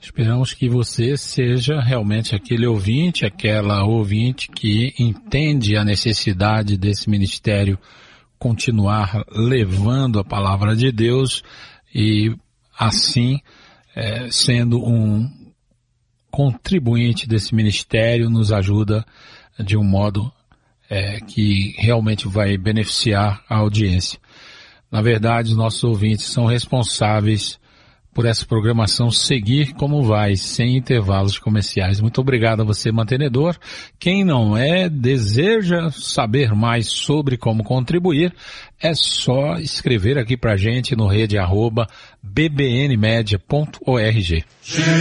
Esperamos que você seja realmente aquele ouvinte, aquela ouvinte que entende a necessidade desse ministério continuar levando a palavra de Deus e assim sendo um contribuinte desse ministério, nos ajuda de um modo que realmente vai beneficiar a audiência. Na verdade, os nossos ouvintes são responsáveis por essa programação seguir como vai, sem intervalos comerciais. Muito obrigado a você, mantenedor. Quem não deseja saber mais sobre como contribuir, é só escrever aqui pra gente no rede @bbnmedia.org.